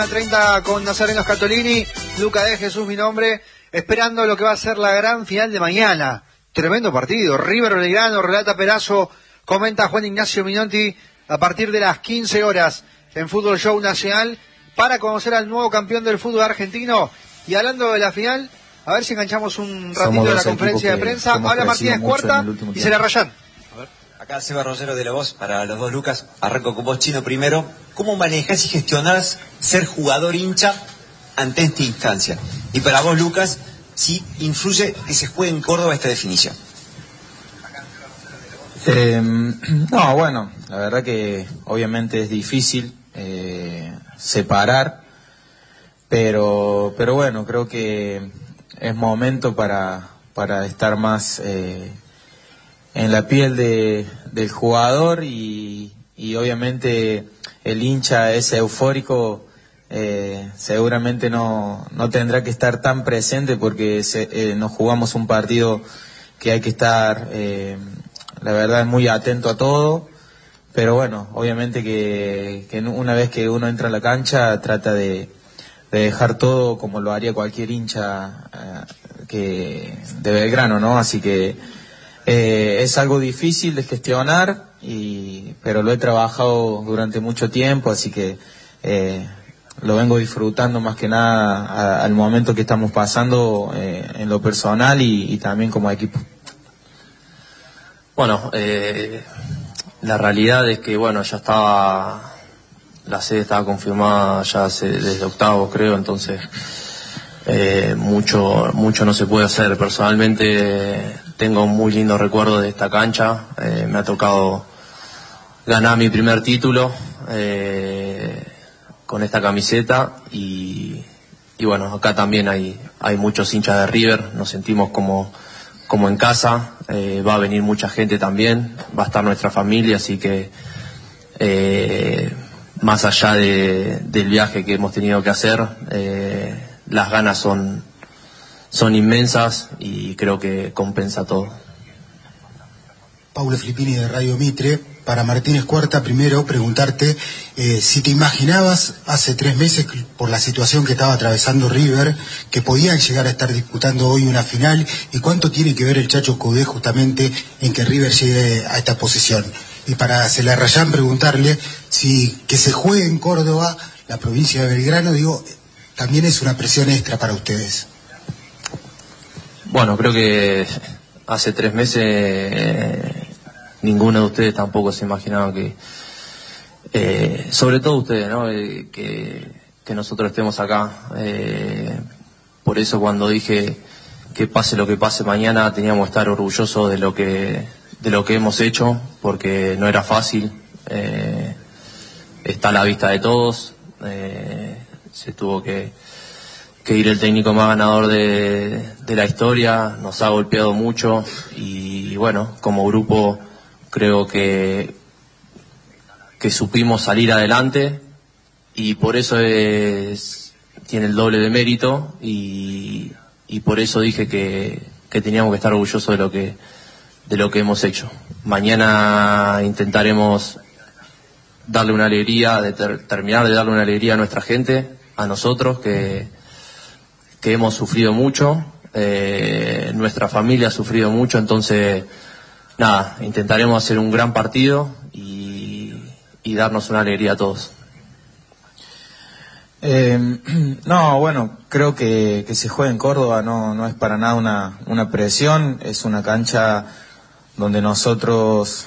30 con Nazareno Scatolini, Luca de Jesús mi nombre, esperando lo que va a ser la gran final de mañana. Tremendo partido, River Belgrano, relata Perazo, comenta Juan Ignacio Minotti a partir de las 15 horas en Fútbol Show Nacional para conocer al nuevo campeón del fútbol argentino. Y hablando de la final, a ver si enganchamos un ratito de la conferencia de prensa. Habla Martínez Cuarta y se la rayan. Acá Seba Rollero de La Voz, para los dos Lucas. Arranco con vos, Chino, primero. ¿Cómo manejás y gestionás ser jugador hincha ante esta instancia? Y para vos, Lucas, ¿sí influye que se juegue en Córdoba esta definición? No, bueno, la verdad que obviamente es difícil separar, pero bueno, creo que es momento para estar más en la piel del jugador y obviamente el hincha ese eufórico seguramente no tendrá que estar tan presente porque nos jugamos un partido que hay que estar la verdad muy atento a todo, pero bueno, obviamente que una vez que uno entra a la cancha trata de dejar todo como lo haría cualquier hincha de Belgrano, ¿no? Así que es algo difícil de gestionar, pero lo he trabajado durante mucho tiempo, así que lo vengo disfrutando más que nada al momento que estamos pasando en lo personal y también como equipo. Bueno, la realidad es que bueno, ya estaba, la sede estaba confirmada ya desde octavos creo, entonces mucho no se puede hacer. Personalmente tengo un muy lindo recuerdo de esta cancha, me ha tocado ganar mi primer título con esta camiseta y bueno, acá también hay muchos hinchas de River, nos sentimos como en casa, va a venir mucha gente también, va a estar nuestra familia, así que más allá del viaje que hemos tenido que hacer, las ganas son inmensas y creo que compensa todo. Paulo Filippini de Radio Mitre. Para Martínez Cuarta, primero preguntarte si te imaginabas hace 3 meses, por la situación que estaba atravesando River, que podían llegar a estar disputando hoy una final, y cuánto tiene que ver el Chacho Coudet justamente en que River llegue a esta posición. Y para Celarrayán preguntarle si que se juegue en Córdoba, la provincia de Belgrano, digo, también es una presión extra para ustedes. Bueno, creo que hace 3 meses ninguno de ustedes tampoco se imaginaba que, sobre todo ustedes, ¿no? Que nosotros estemos acá. Por eso cuando dije que pase lo que pase mañana, teníamos que estar orgullosos de lo que hemos hecho, porque no era fácil. Está a la vista de todos. Se tuvo que ir el técnico más ganador de la historia, nos ha golpeado mucho y bueno, como grupo creo que supimos salir adelante y por eso tiene el doble de mérito y por eso dije que teníamos que estar orgullosos de lo que hemos hecho. Mañana intentaremos darle una alegría, terminar de darle una alegría a nuestra gente, a nosotros que hemos sufrido mucho, nuestra familia ha sufrido mucho, entonces nada, intentaremos hacer un gran partido y darnos una alegría a todos. No, bueno, creo que se juega en Córdoba no es para nada una presión, es una cancha donde nosotros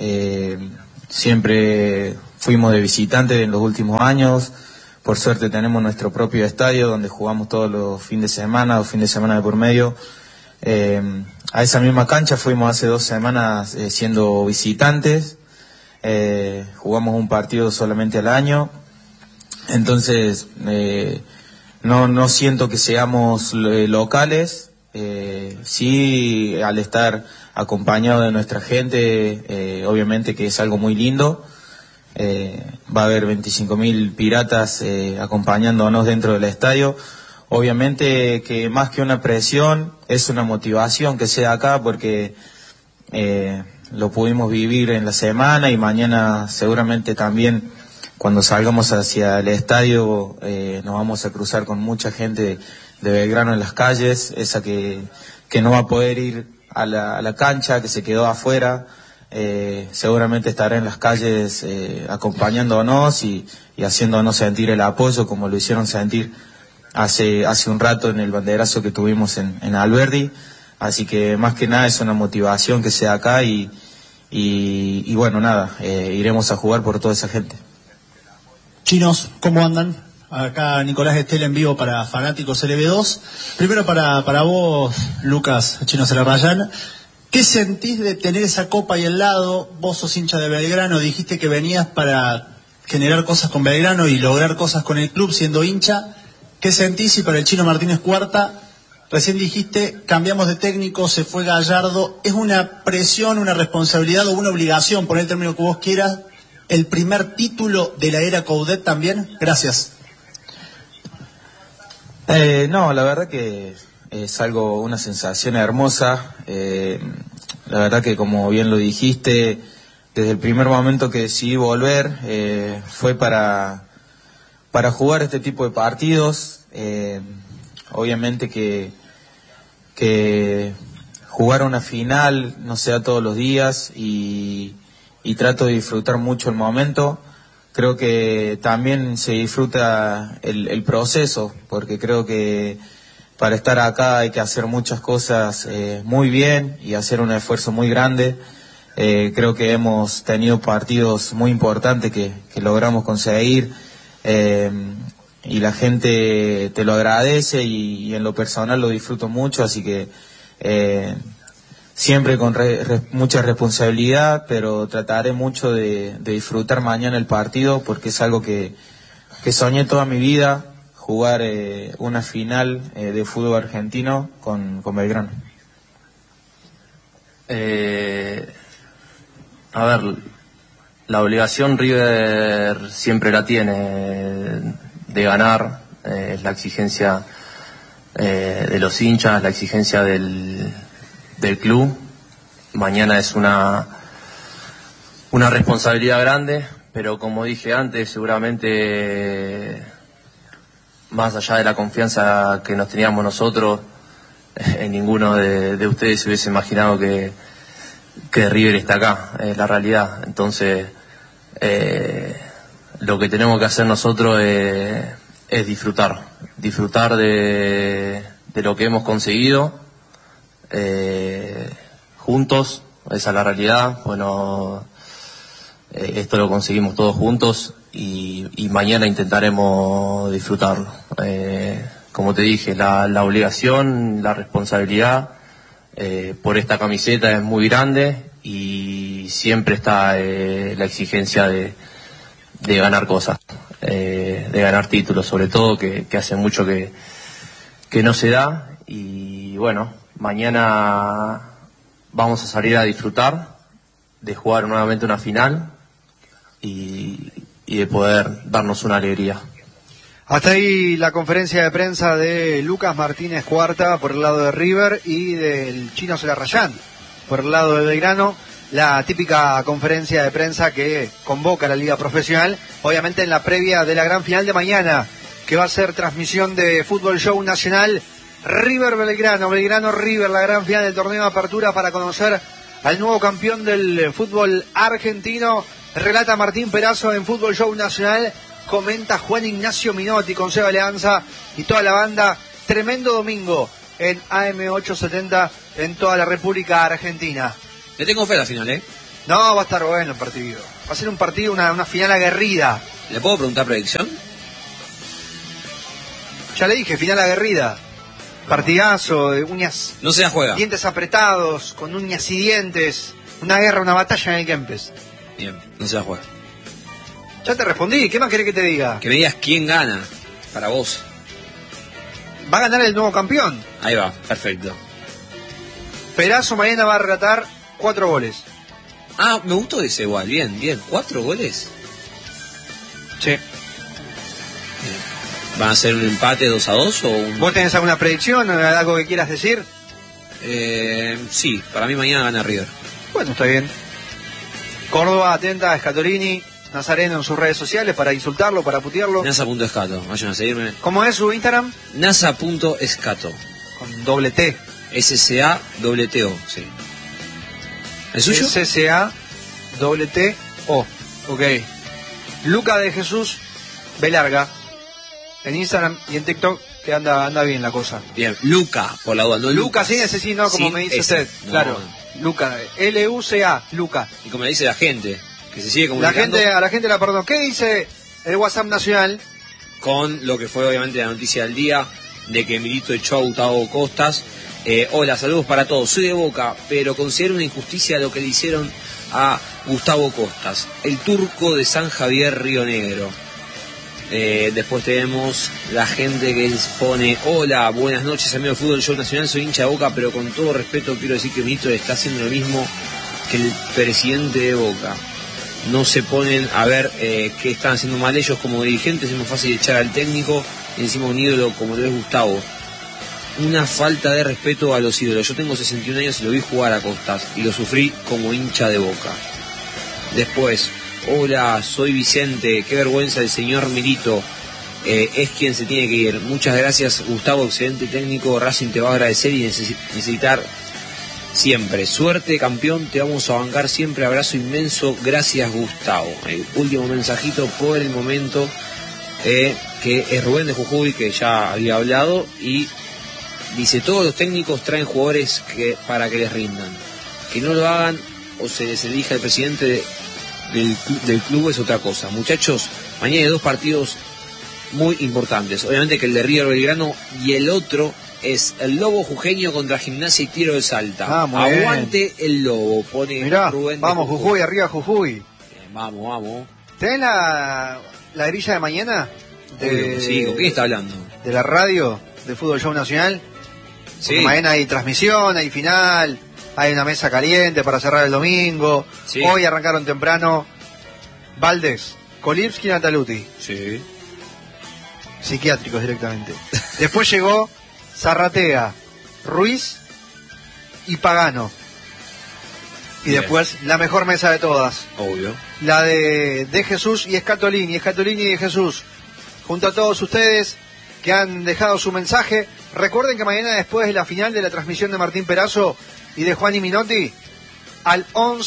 siempre fuimos de visitante en los últimos años. Por suerte tenemos nuestro propio estadio donde jugamos todos los fines de semana o fin de semana de por medio. A esa misma cancha fuimos hace 2 semanas siendo visitantes. Jugamos un partido solamente al año. Entonces no siento que seamos locales. Sí, al estar acompañado de nuestra gente, obviamente que es algo muy lindo. Va a haber 25.000 piratas acompañándonos dentro del estadio. Obviamente que más que una presión es una motivación que sea acá porque lo pudimos vivir en la semana y mañana seguramente también cuando salgamos hacia el estadio nos vamos a cruzar con mucha gente de Belgrano en las calles, esa que no va a poder ir a la cancha, que se quedó afuera. Seguramente estará en las calles acompañándonos y haciéndonos sentir el apoyo como lo hicieron sentir hace un rato en el banderazo que tuvimos en Alberdi. Así que más que nada es una motivación que sea acá y bueno, nada, iremos a jugar por toda esa gente. Chinos, ¿cómo andan? Acá Nicolás Estela en vivo para Fanáticos LB2. Primero para vos, Lucas Chino Celarrayán. ¿Qué sentís de tener esa copa ahí al lado? Vos sos hincha de Belgrano, dijiste que venías para generar cosas con Belgrano y lograr cosas con el club siendo hincha. ¿Qué sentís? Y para el Chino Martínez Cuarta, recién dijiste, cambiamos de técnico, se fue Gallardo. ¿Es una presión, una responsabilidad o una obligación, por el término que vos quieras, el primer título de la era Coudet también? Gracias. No, la verdad que es una sensación hermosa. La verdad que, como bien lo dijiste, desde el primer momento que decidí volver fue para jugar este tipo de partidos. Obviamente que jugar una final no se da todos los días y trato de disfrutar mucho el momento. Creo que también se disfruta el proceso, porque creo que para estar acá hay que hacer muchas cosas muy bien y hacer un esfuerzo muy grande. Creo que hemos tenido partidos muy importantes que logramos conseguir y la gente te lo agradece y en lo personal lo disfruto mucho, así que siempre con mucha responsabilidad, pero trataré mucho de disfrutar mañana el partido, porque es algo que soñé toda mi vida, jugar una final de fútbol argentino con Belgrano. A ver, la obligación River siempre la tiene de ganar, la exigencia de los hinchas, la exigencia del club. Mañana es una responsabilidad grande, pero como dije antes, seguramente más allá de la confianza que nos teníamos nosotros, ninguno de ustedes se hubiese imaginado que River está acá, es la realidad. Entonces lo que tenemos que hacer nosotros es disfrutar de lo que hemos conseguido juntos, esa es la realidad. Bueno, esto lo conseguimos todos juntos y mañana intentaremos disfrutarlo. Como te dije, la obligación, la responsabilidad por esta camiseta es muy grande y siempre está la exigencia de ganar cosas, de ganar títulos, sobre todo, que hace mucho que no se da. Y bueno, mañana vamos a salir a disfrutar de jugar nuevamente una final y de poder darnos una alegría. Hasta ahí la conferencia de prensa de Lucas Martínez Cuarta por el lado de River y del Chino Celarrayán por el lado de Belgrano. La típica conferencia de prensa que convoca a la Liga Profesional, obviamente en la previa de la gran final de mañana, que va a ser transmisión de Fútbol Show Nacional, River-Belgrano, Belgrano-River, la gran final del torneo de apertura para conocer al nuevo campeón del fútbol argentino. Relata Martín Perazo en Fútbol Show Nacional, comenta Juan Ignacio Minotti con Seba Leanza y toda la banda. Tremendo domingo en AM870 en toda la República Argentina. Le tengo fe a la final, ¿eh? No, va a estar bueno el partido. Va a ser un partido, una final aguerrida. ¿Le puedo preguntar predicción? Ya le dije, final aguerrida. Partidazo, de uñas... No se la juega. Dientes apretados, con uñas y dientes. Una guerra, una batalla en el Kempes. Bien, no se la juega. Ya te respondí, ¿qué más querés que te diga? Que me digas quién gana, para vos. Va a ganar el nuevo campeón. Ahí va, perfecto. Perazo mañana va a relatar 4 goles. Ah, me gustó ese igual, bien. 4 goles. Sí. Bien. ¿Van a ser un empate 2-2 o un...? ¿Vos tenés alguna predicción o algo que quieras decir? Sí, para mí mañana gana River. Bueno, está bien. Córdoba atenta, Scatolini. Nazareno en sus redes sociales para insultarlo, para putearlo. NASA.escato, vayan a seguirme. ¿Cómo es su Instagram? NASA.escato. Con doble T. SCATO, sí. ¿El suyo? SCATO. Ok. Luca de Jesús Velarga. En Instagram y en TikTok, que anda bien la cosa. Bien, Luca, por la duda. No Luca, sí, ese sí, no, como sí, me dice ese. usted. No, Claro. Luca, Luca, Luca. Y como le dice la gente, que se sigue A comunicando la gente la perdonó. ¿Qué dice el WhatsApp nacional? con lo que fue obviamente la noticia del día, de que Milito echó a Gustavo Costas. Hola, saludos para todos. Soy de Boca, pero considero una injusticia lo que le hicieron a Gustavo Costas, el turco de San Javier, Río Negro. Después tenemos la gente que pone: hola, buenas noches, amigo de Fútbol Show Nacional, soy hincha de Boca, pero con todo respeto quiero decir que Milito está haciendo lo mismo que el presidente de Boca. No se ponen a ver qué están haciendo mal ellos como dirigentes, es muy fácil echar al técnico y encima un ídolo como lo es Gustavo. Una falta de respeto a los ídolos. Yo tengo 61 años y lo vi jugar a Costas y lo sufrí como hincha de Boca. Después: hola, soy Vicente, qué vergüenza el señor Milito, es quien se tiene que ir. Muchas gracias, Gustavo, excelente técnico, Racing te va a agradecer y necesitar siempre. Suerte, campeón, te vamos a bancar siempre, abrazo inmenso, gracias, Gustavo. El último mensajito por el momento, que es Rubén de Jujuy, que ya había hablado, y dice: todos los técnicos traen jugadores para que les rindan. Que no lo hagan o se les elija el presidente del club es otra cosa. Muchachos, mañana hay 2 partidos muy importantes. Obviamente que el de River Belgrano y el otro es el Lobo Jujeño contra Gimnasia y Tiro de Salta. Aguante bien. El Lobo, pone Mirá, Rubén. Vamos Jujuy, arriba Jujuy. Vamos. ¿Tenés la grilla de mañana? Sí, ¿con quién está hablando? De la radio, de Fútbol Show Nacional. Sí. Porque mañana hay transmisión, hay final, hay una mesa caliente para cerrar el domingo. Sí. Hoy arrancaron temprano Valdés, Kolipski y Nataluti. Sí. Psiquiátricos directamente. Después llegó Zarratea, Ruiz y Pagano. Y Bien. después la mejor mesa de todas. Obvio. La de Jesús y Escatolini y de Jesús. Junto a todos ustedes que han dejado su mensaje. Recuerden que mañana, después de la final de la transmisión de Martín Perazo y de Juan y Minotti, al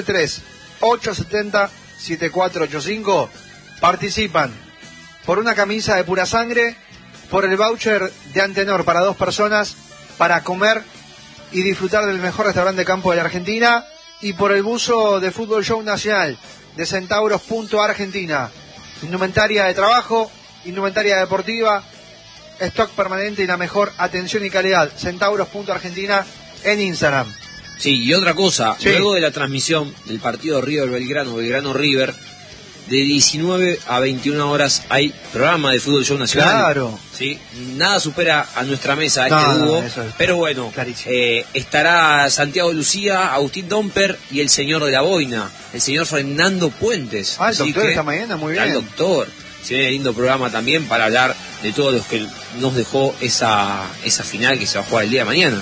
11-3-870-7485 participan por una camisa de pura sangre, por el voucher de Antenor para 2 personas para comer y disfrutar del mejor restaurante de campo de la Argentina, y por el buzo de Fútbol Show Nacional de Centauros.Argentina. Indumentaria de trabajo, indumentaria deportiva, stock permanente y la mejor atención y calidad. Centauros.Argentina en Instagram. Sí, y otra cosa, sí. Luego de la transmisión del partido River Belgrano River, de 19 a 21 horas hay programa de Fútbol Show Nacional. Claro. Sí, nada supera a nuestra mesa dúo, pero bueno, estará Santiago Lucía, Agustín Domper y el señor de la boina, el señor Fernando Puentes. El doctor esta mañana, muy bien. El doctor. Se viene lindo programa también para hablar de todos los que nos dejó esa final que se va a jugar el día de mañana.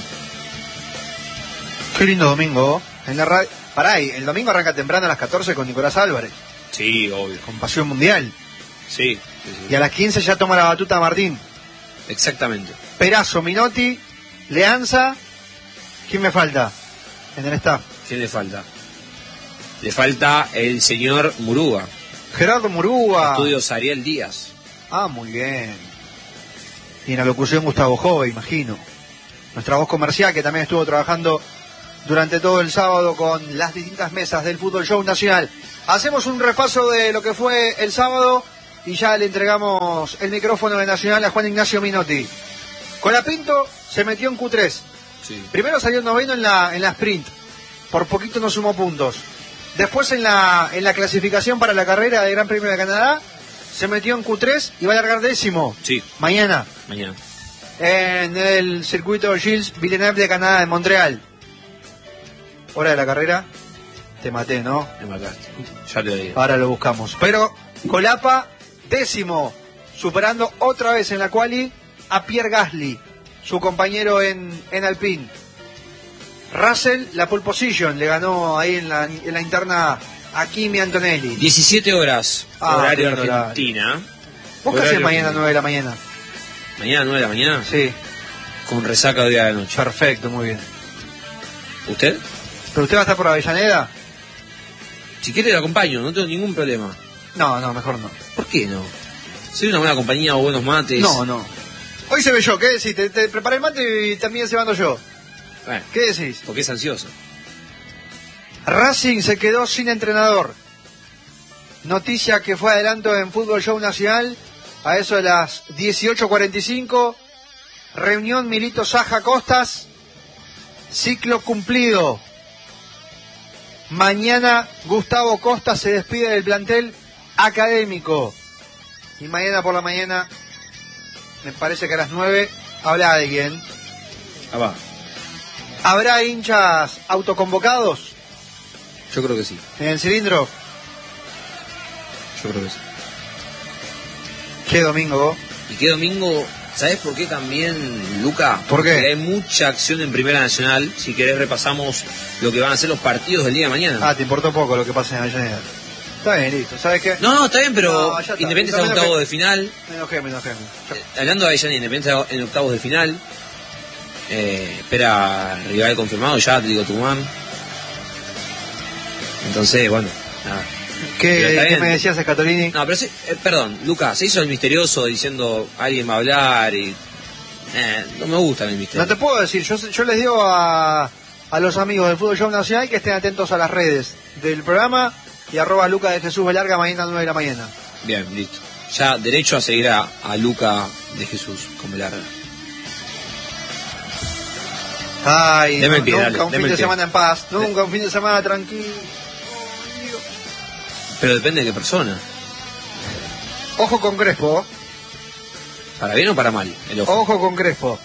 Qué lindo domingo. En la radio. Pará, el domingo arranca temprano a las 14 con Nicolás Álvarez. Sí, obvio. Con Pasión Mundial. Sí. Y a las 15 ya toma la batuta Martín. Exactamente. Perazo, Minotti, Leanza. ¿Quién me falta en el staff? ¿Quién le falta? Le falta el señor Murúa. Gerardo Murúa. Estudios Ariel Díaz. Ah, muy bien. Y en la locución Gustavo Jove, imagino. Nuestra voz comercial, que también estuvo trabajando durante todo el sábado con las distintas mesas del Fútbol Show Nacional. Hacemos un repaso de lo que fue el sábado y ya le entregamos el micrófono de Nacional a Juan Ignacio Minotti. Colapinto se metió en Q3. Sí. Primero salió noveno en la sprint. Por poquito no sumó puntos. Después en la clasificación para la carrera del Gran Premio de Canadá se metió en Q3 y va a largar 10º. Sí. Mañana. En el circuito Gilles Villeneuve de Canadá, en Montreal. Hora de la carrera. Te maté, ¿no? Me mataste. Ya te lo digo. Ahora lo buscamos. Pero Colapa, 10º, superando otra vez en la quali a Pierre Gasly, su compañero en Alpine. Russell, la pole position, le ganó ahí en la interna a Kimi Antonelli. 17 horas, horario Argentina. ¿Vos qué haces mañana a 9 de la mañana? ¿Mañana 9 de la mañana? Sí. Con resaca de día de la noche. Perfecto, muy bien. ¿Usted? ¿Pero usted va a estar por Avellaneda? Si quiere lo acompaño, no tengo ningún problema. No, mejor no. ¿Por qué no? Soy una buena compañía o buenos mates. No. Hoy se ve yo, ¿qué decís? Te preparé el mate y también se mando yo. Bueno, ¿Qué decís? porque es ansioso. Racing se quedó sin entrenador. Noticia que fue adelanto en Fútbol Show Nacional a eso de las 18:45. Reunión Milito Saja Costas. Ciclo cumplido. Mañana Gustavo Costa se despide del plantel académico. Y mañana por la mañana, me parece que a las 9, habrá alguien. Ah, va. ¿Habrá hinchas autoconvocados Yo creo que sí. en el cilindro? Yo creo que sí. ¿Qué domingo vos? Y qué domingo, ¿sabés por qué también, Luca? ¿Por qué? Porque hay mucha acción en Primera Nacional. Si querés repasamos lo que van a ser los partidos del día de mañana. Ah, te importó poco lo que pasa en Avellaneda. Está bien, listo. ¿Sabes qué? No, está bien, pero No, ya está. Independiente está en octavos de final. Me enojé. Hablando de Avellaneda, Independiente está en octavos de final. Espera rival confirmado ya, Atlético Tucumán. Entonces, bueno, nada. ¿Qué me decías, Scatolini? No, pero sí, perdón, Lucas, se hizo el misterioso diciendo alguien va a hablar y... no me gusta el misterio. No te puedo decir, yo les digo a los amigos del Fútbol Show Nacional que estén atentos a las redes del programa y @ Luca de Jesús Velarga mañana a 9 de la mañana. Bien, listo. Ya derecho a seguir a Luca de Jesús con Velarga. Ay, Deme el pie, nunca dale, un deme fin el de pie. semana en paz, nunca un fin de semana tranquilo. Pero depende de qué persona. Ojo con Crespo, ¿Para bien o para mal? El ojo. ojo con Crespo.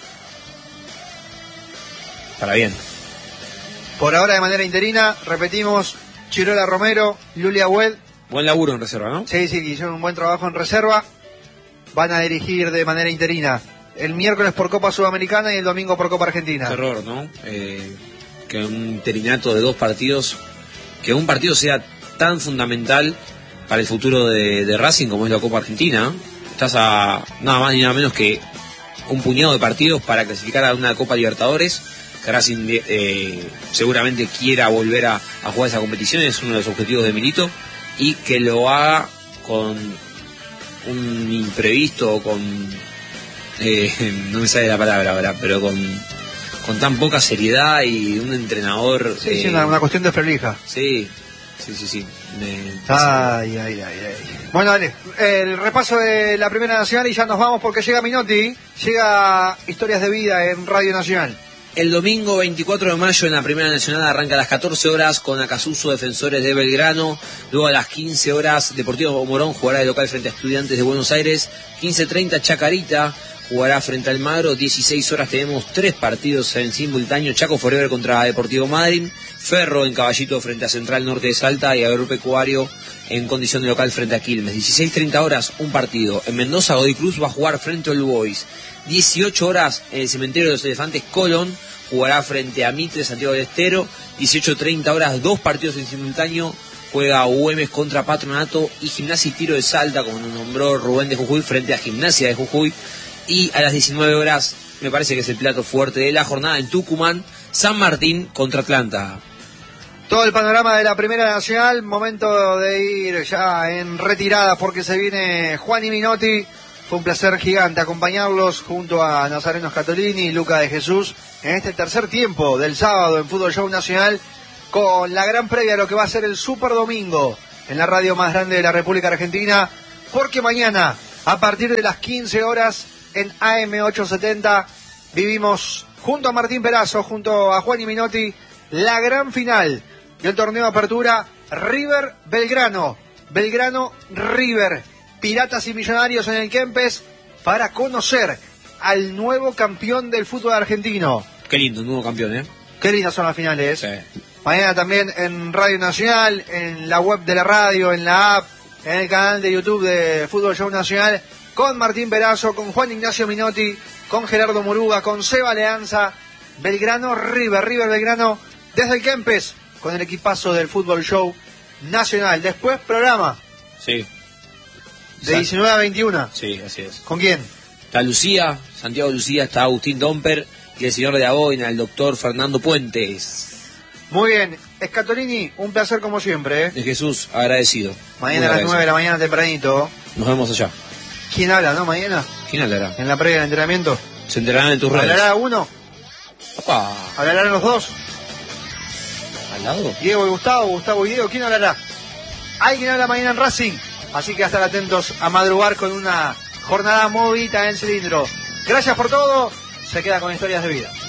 Para bien. Por ahora de manera interina, repetimos, Chirola Romero, Lulia Wed. Buen laburo en reserva, ¿no? Sí, hicieron un buen trabajo en reserva. Van a dirigir de manera interina el miércoles por Copa Sudamericana y el domingo por Copa Argentina. Qué error, ¿no? Que un interinato de 2 partidos, que un partido sea tan fundamental para el futuro de Racing como es la Copa Argentina. Estás a nada más ni nada menos que un puñado de partidos para clasificar a una Copa Libertadores, que Racing seguramente quiera volver a jugar esa competición, es uno de los objetivos de Milito, y que lo haga con un imprevisto, con no me sale la palabra ahora, pero con tan poca seriedad y un entrenador... Sí, una cuestión de frelija. Sí. Ay. Bueno, dale, el repaso de la Primera Nacional y ya nos vamos porque llega Minotti, llega Historias de Vida en Radio Nacional. El domingo 24 de mayo en la Primera Nacional arranca a las 14 horas con Acasuso Defensores de Belgrano. Luego a las 15 horas Deportivo Morón jugará de local frente a Estudiantes de Buenos Aires. 15:30 Chacarita jugará frente al Magro. 16 horas tenemos 3 partidos en simultáneo. Chaco Forever contra Deportivo Madryn. Ferro en Caballito frente a Central Norte de Salta. Y Agropecuario en condición de local frente a Quilmes. 16:30 horas un partido. En Mendoza Godoy Cruz va a jugar frente al Boys. 18 horas en el Cementerio de los Elefantes Colón jugará frente a Mitre Santiago del Estero. 18:30 horas 2 partidos en simultáneo. Juega Güemes contra Patronato y Gimnasia y Tiro de Salta, como nos nombró Rubén de Jujuy, frente a Gimnasia de Jujuy. Y a las 19 horas, me parece que es el plato fuerte de la jornada en Tucumán, San Martín contra Atlanta. Todo el panorama de la Primera Nacional, momento de ir ya en retirada porque se viene Juan y Minotti. Fue un placer gigante acompañarlos junto a Nazareno Scatolini y Luca de Jesús en este tercer tiempo del sábado en Fútbol Show Nacional, con la gran previa a lo que va a ser el Super Domingo en la radio más grande de la República Argentina, porque mañana a partir de las 15 horas en AM870 vivimos junto a Martín Perazo, junto a Juan y Minotti, la gran final del torneo de apertura River Belgrano, Belgrano River, Piratas y Millonarios en el Kempes, para conocer al nuevo campeón del fútbol argentino. Qué lindo, un nuevo campeón, ¿eh? Qué lindas son las finales. Sí. Mañana también en Radio Nacional, en la web de la radio, en la app, en el canal de YouTube de Fútbol Show Nacional, con Martín Perazo, con Juan Ignacio Minotti, con Gerardo Muruga, con Seba Leanza, Belgrano River Belgrano, desde el Kempes, con el equipazo del Fútbol Show Nacional. Después programa Sí, de 19 a 21. sí, así es. ¿Con quién? Está Lucía, Santiago Lucía, está Agustín Domper y el señor de Aboina, el doctor Fernando Puentes. Muy bien. Escatolini, un placer como siempre. De Jesús, agradecido. Mañana a Muy las 9 de la mañana tempranito. Nos vemos allá. ¿Quién habla, no? Mañana, ¿Quién hablará? en la previa del entrenamiento. Se enterarán en tus redes. ¿Hablará uno? Opa, ¿Hablarán los dos? ¿al lado? Diego y Gustavo, Gustavo y Diego. ¿Quién hablará? Alguien habla mañana en Racing. Así que estar atentos a madrugar con una jornada movida en Cilindro. Gracias por todo. Se queda con Historias de Vida.